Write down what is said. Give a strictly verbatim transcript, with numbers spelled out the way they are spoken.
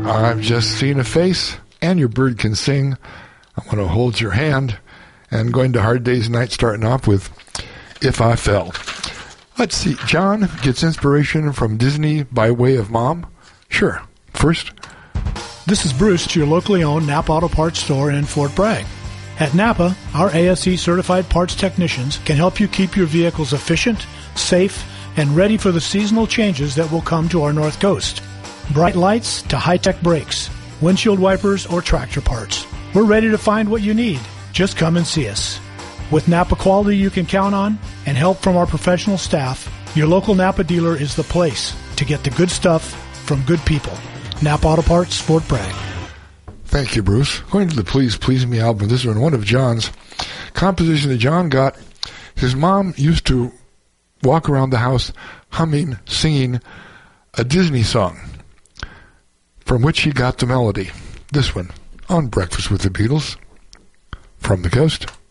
I've just seen a face, and your bird can sing. I want to hold your hand, and going to Hard Day's Night, starting off with If I Fell. Let's see. John gets inspiration from Disney by way of Mom. Sure. First. This is Bruce, your locally owned Napa Auto Parts store in Fort Bragg. At Napa, our A S E-certified parts technicians can help you keep your vehicles efficient, safe, and ready for the seasonal changes that will come to our North Coast. Bright lights to high-tech brakes, windshield wipers, or tractor parts. We're ready to find what you need. Just come and see us. With Napa quality you can count on and help from our professional staff, your local Napa dealer is the place to get the good stuff from good people. Napa Auto Parts, Fort Bragg. Thank you, Bruce. Going to the Please Please Me album, this is one of John's composition that John got. His mom used to walk around the house humming, singing a Disney song from which he got the melody. This one on Breakfast with the Beatles from the Coast.